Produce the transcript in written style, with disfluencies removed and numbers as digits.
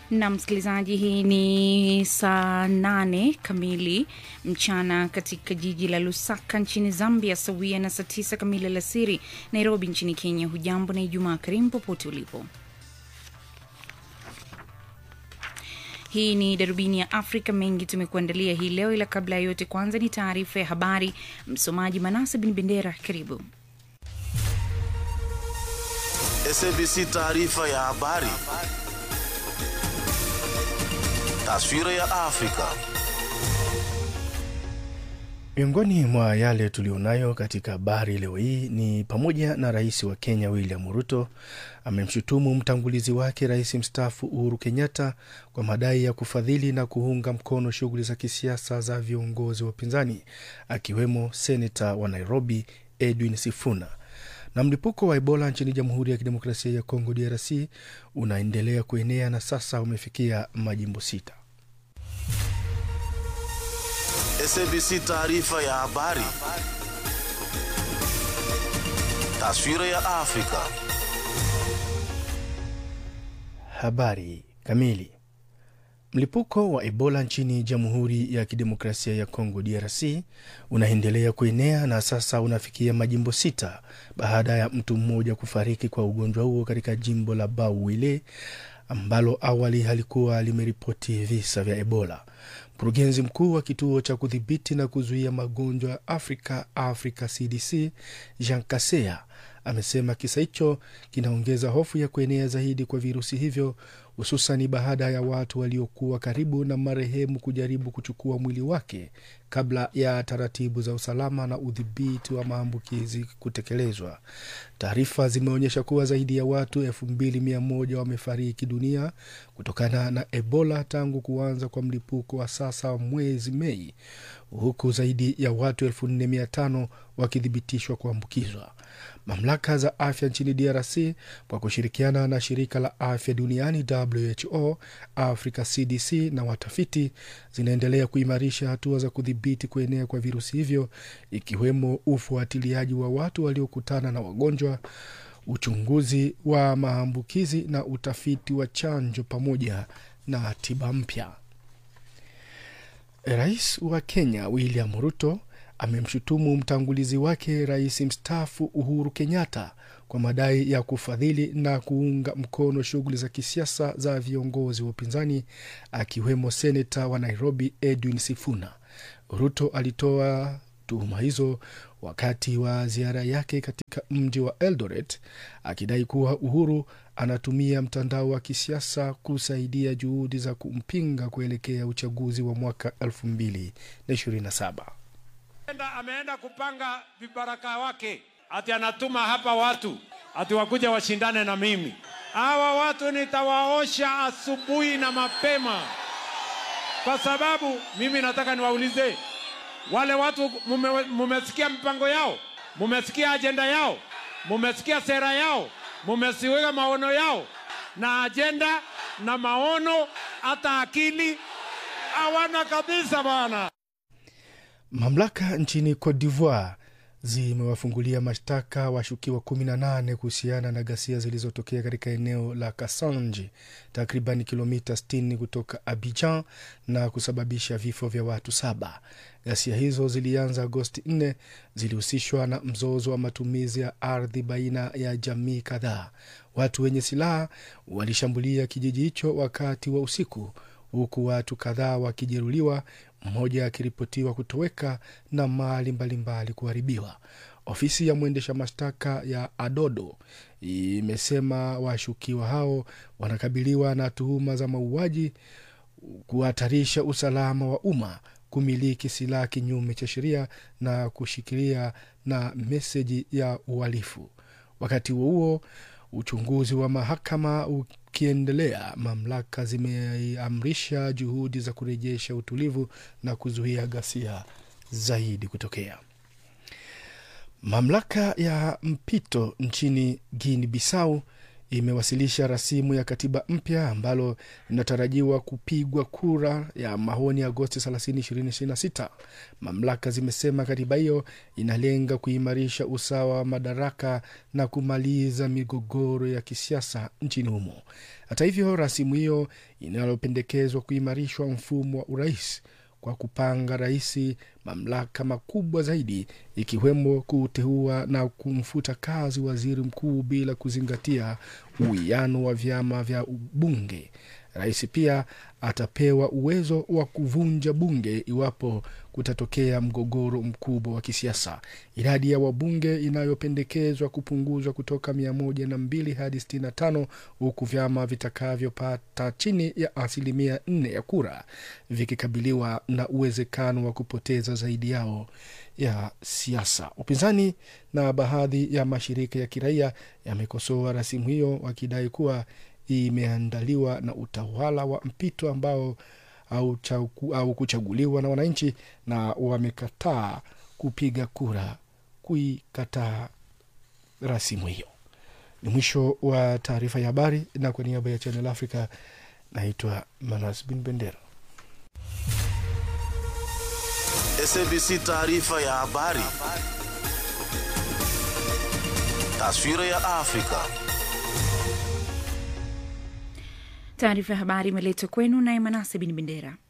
Na msikilizaji, hii ni saa 8 kamili mchana katika jiji la Lusaka nchini Zambia, sawia na saa 9 kamili alasiri Nairobi nchini Kenya. Hujambo na Ijumaa karimu popote ulipo. Hii ni Darubini ya Afrika, mengi tumekuandalia hii leo, ila kabla ya yote kwanza ni taarifa ya habari. Msomaji Manase bin Bendera, karibu. SABC taarifa ya habari. Taswira ya Afrika. Miongoni mwa yale tulionayo katika habari leo hii ni pamoja na Rais wa Kenya William Ruto amemshutumu mtangulizi wake Rais mstaafu Uhuru Kenyatta kwa madai ya kufadhili na kuunga mkono shughuli za kisiasa za viongozi wa upinzani, akiwemo Senator wa Nairobi Edwin Sifuna. Na mlipuko wa Ebola nchini Jamhuri ya Kidemokrasia ya Kongo DRC unaendelea kuenea na sasa umefikia majimbo 6. SABC taarifa ya habari. Taswira ya Afrika. Habari kamili. Mlipuko wa Ebola nchini Jamhuri ya Kidemokrasia ya Kongo DRC unaendelea kuenea na sasa unafikia majimbo 6 baada ya mtu mmoja kufariki kwa ugonjwa huo katika jimbo la Bauwile ambalo awali halikuwa limeripoti visa vya Ebola. Mkurugenzi mkuu wa kituo cha kudhibiti na kuzuia magonjwa ya Afrika CDC, Jean Kaseya, amesema kisa hicho kinaongeza hofu ya kuenea zaidi kwa virusi hivyo, hususan baada ya watu waliokuwa karibu na marehemu kujaribu kuchukua mwili wake kabla ya taratibu za usalama na udhibiti wa maambukizi kutekelezwa. Taarifa zimeonyesha kuwa zaidi ya watu 2100 wamefariki dunia kutokana na Ebola tangu kuanza kwa mlipuko wa sasa mwezi Mei, huku zaidi ya watu 4500 wakithibitishwa kuambukizwa. Mamlaka za afya nchini DRC kwa kushirikiana na shirika la afya duniani WHO, Africa CDC na watafiti zinaendelea kuimarisha hatua za kudhibiti kuenea kwa virusi hivyo, ikiwemo ufuatiliaji wa watu waliokutana na wagonjwa, uchunguzi wa maambukizi na utafiti wa chanjo pamoja na tiba mpya. Rais wa Kenya William Ruto amemshutumu mtangulizi wake Rais mstaafu Uhuru Kenyatta kwa madai ya kufadhili na kuunga mkono shughuli za kisiasa za viongozi wa upinzani, akiwemo Senator wa Nairobi Edwin Sifuna. Ruto alitoa tuhuma hizo wakati wa ziara yake katika mji wa Eldoret, akidai kuwa Uhuru anatumia mtandao wa kisiasa kusaidia juhudi za kumpinga kuelekea uchaguzi wa mwaka 2027. Ameenda kupanga vibaraka wake, ati anatuma hapa watu ati wakuja washindane na mimi. Hawa watu nitawaosha asubuhi na mapema, kwa sababu mimi nataka niwaulize wale watu, mumesikia mpango yao, mumesikia ajenda yao, mumesikia sera yao, mumesiweka maono yao, na ajenda na maono hata akili hawana kabisa bwana. Mamlaka nchini Cote d'Ivoire zimewafungulia mashtaka washukiwa 18 kuhusiana na ghasia zilizotokea katika eneo la Kassange, takriban kilomita 60 kutoka Abidjan, na kusababisha vifo vya watu 7. Ghasia hizo zilianza Agosti 4, zilihusishwa na mzozo wa matumizi ya ardhi baina ya jamii kadhaa. Watu wenye silaha walishambulia kijiji hicho wakati wa usiku, huku watu kadhaa wakijeruhiwa, mmoja akiripotiwa kutoweka na mali mbalimbali kuharibiwa. Ofisi ya mwendesha mashtaka ya Adodo imesema washukiwa hao wanakabiliwa na tuhuma za mauaji, kuhatarisha usalama wa umma, kumiliki silaha kinyume cha sheria na kushikilia na meseji ya uhalifu. Wakati huo uchunguzi wa mahakama ukiendelea, mamlaka zimeamrisha juhudi za kurejesha utulivu na kuzuia ghasia zaidi kutokea. Mamlaka ya mpito nchini Guinea Bissau imewasilisha rasimu ya katiba mpya ambalo linatarajiwa kupigwa kura ya maoni Agosti 30, 2026. Mamlaka zimesema katiba hiyo inalenga kuimarisha usawa wa madaraka na kumaliza migogoro ya kisiasa nchini humo. Hata hivyo, rasimu hiyo inalopendekezwa kuimarishwa mfumo wa urais kwa kupanga rais mamlaka makubwa zaidi, ikiwemo kuteua na kumfuta kazi waziri mkuu bila kuzingatia uwiano wa vyama vya bunge. Rais pia atapewa uwezo wa kuvunja bunge iwapo kutatokea mgogoro mkubwa wa kisiasa. Idadi ya wabunge inayopendekezwa kupunguzwa kutoka 102 hadi 65, huku vyama vitakavyopata chini ya 4% ya kura vikikabiliwa na uwezekano wa kupoteza zaidi yao ya siasa. Upinzani na baadhi ya mashirika ya kiraia yamekosoa rasimu hiyo, wakidai kuwa imeandaliwa na utawala wa mpito ambao au kuchaguliwa na wananchi, na wamekataa kupiga kura kuikataa rasimu hiyo. Ni mwisho wa taarifa ya habari, na kwa niaba ya Channel Africa naitwa Manas bin Bendera. SABC taarifa ya habari. Taswira ya Afrika. Taarifa ya habari imeletwa kwenu na Manase bin Bendera.